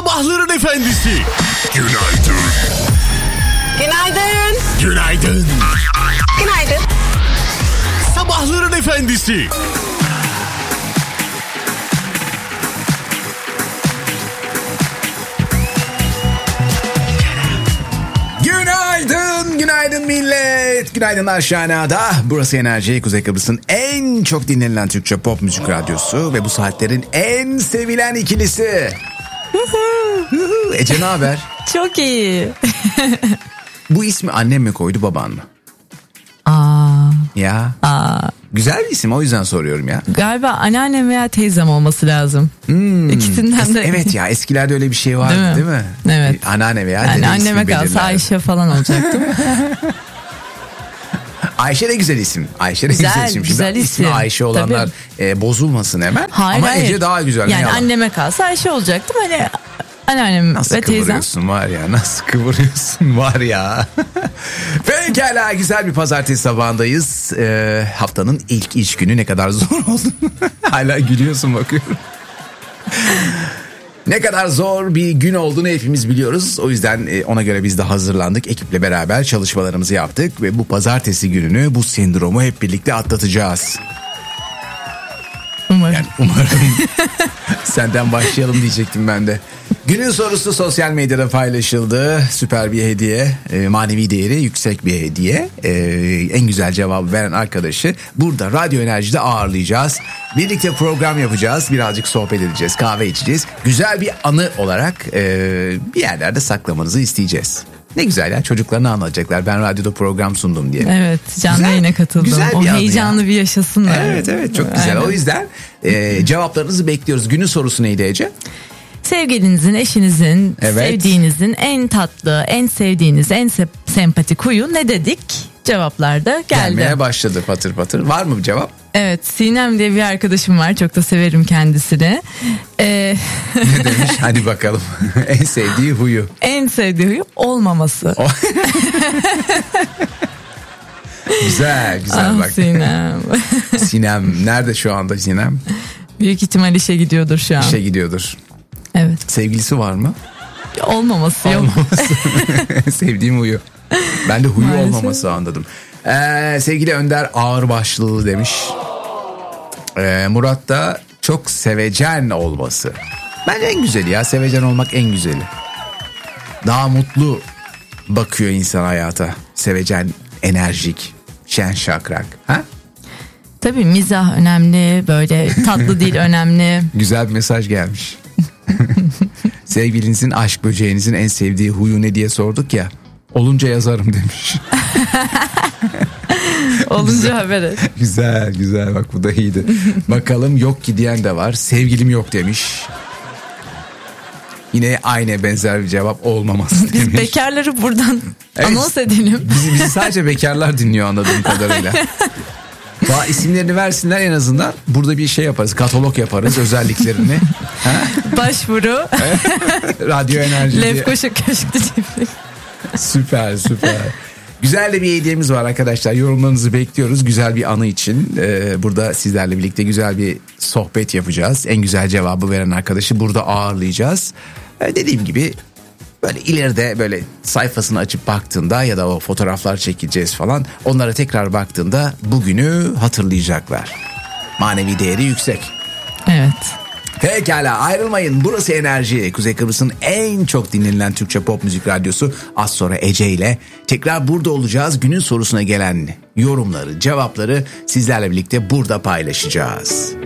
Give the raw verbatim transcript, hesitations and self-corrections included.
Sabahların efendisi. Günaydın. Günaydın. Günaydın. Günaydın. Sabahların efendisi. Günaydın, günaydın millet. Günaydınlar Şahana'da. Burası Enerji, Kuzey Kıbrıs'ın en çok dinlenilen Türkçe pop müzik radyosu ve bu saatlerin en sevilen ikilisi. Ece ne haber? Çok iyi. Bu ismi annem mi koydu, baban mı? Aa. Ya. Aa. Güzel bir isim, o yüzden soruyorum ya. Galiba anneannem veya teyzem olması lazım. Hmm. İkisinden de. Evet ya, eskilerde öyle bir şey vardı değil mi? Değil mi? Evet. Anneanne veya yani dede anneme ismi kalsa belirler. Ayşe falan olacaktım. Ayşe de güzel isim. Ayşe de güzel, güzel isim. Güzel Şimdi isim. ismi Ayşe olanlar e, bozulmasın hemen. Hayır, ama hayır. Ece daha güzel. Yani anneme kalsa Ayşe olacaktım. Hani anneannem nasıl ve teyzem. Nasıl kıvırıyorsun var ya, nasıl kıvırıyorsun var ya. Pekala, güzel bir pazartesi sabahındayız. Ee, haftanın ilk iş günü, ne kadar zor oldu. Hala gülüyorsun, bakıyorum. Ne kadar zor bir gün olduğunu hepimiz biliyoruz. O yüzden ona göre biz de hazırlandık. Ekiple beraber çalışmalarımızı yaptık. Ve bu pazartesi gününü, bu sendromu hep birlikte atlatacağız. Umarım. Yani umarım. Senden başlayalım diyecektim ben de. Günün sorusu sosyal medyada paylaşıldı. Süper bir hediye, e, manevi değeri yüksek bir hediye. E, en güzel cevabı veren arkadaşı burada Radyo Enerji'de ağırlayacağız. Birlikte program yapacağız, birazcık sohbet edeceğiz, kahve içeceğiz. Güzel bir anı olarak e, bir yerlerde saklamanızı isteyeceğiz. Ne güzel ya, çocuklarına anlatacaklar, ben radyoda program sundum diye. Evet, canlı güzel, yayına katıldım. O heyecanlı ya. bir yaşasınlar. Evet evet, çok güzel. Aynen. O yüzden e, cevaplarınızı bekliyoruz. Günün sorusu neydi Ece? Sevgilinizin, eşinizin, evet. sevdiğinizin en tatlı, en sevdiğiniz, en se- sempatik huyu ne dedik? Cevaplarda geldi. Gelmeye başladı patır patır. Var mı bir cevap? Evet, Sinem diye bir arkadaşım var. Çok da severim kendisini. Ee... Ne demiş? Hadi bakalım. En sevdiği huyu. En sevdiği huyu olmaması. Güzel güzel ah, bak. Sinem. Sinem nerede şu anda Sinem? Büyük ihtimal işe gidiyordur şu an. İşe gidiyordur. Evet. Sevgilisi var mı? Olmaması yok. Olmaması. Sevdiğim huyu. Ben de huyu Maalesef. olmaması anladım. Ee, sevgili Önder ağırbaşlılığı demiş. Ee, Murat da çok sevecen olması. Bence en güzeli ya, sevecen olmak en güzeli. Daha mutlu bakıyor insan hayata. Sevecen, enerjik, şen şakrak. Ha? Tabii mizah önemli, böyle tatlı dil önemli. Güzel bir mesaj gelmiş. Sevgilinizin, aşk böceğinizin en sevdiği huyu ne diye sorduk ya. Olunca yazarım demiş. Olunca güzel, haber et. Güzel güzel, bak bu da iyiydi. Bakalım, yok ki diyen de var. Sevgilim yok demiş. Yine aynı benzer bir cevap, olmaması demiş. Biz bekarları buradan evet, anons edelim. Bizi, bizi sadece bekarlar dinliyor anladığım kadarıyla. Daha isimlerini versinler en azından. Burada bir şey yaparız. Katalog yaparız özelliklerini. Başvuru. Radyo Enerji diye. Lefkoşa Köşk'te çiftlik. Süper süper. Güzel de bir hediyemiz var arkadaşlar. Yorumlarınızı bekliyoruz. Güzel bir anı için. Ee, burada sizlerle birlikte güzel bir sohbet yapacağız. En güzel cevabı veren arkadaşı burada ağırlayacağız. Ee, dediğim gibi böyle ileride böyle sayfasını açıp baktığında ya da o fotoğraflar çekeceğiz falan, onlara tekrar baktığında bugünü hatırlayacaklar. Manevi değeri yüksek. Evet. Pekala, ayrılmayın. Burası Enerji. Kuzey Kıbrıs'ın en çok dinlenilen Türkçe pop müzik radyosu. Az sonra Ece ile tekrar burada olacağız. Günün sorusuna gelen yorumları, cevapları sizlerle birlikte burada paylaşacağız.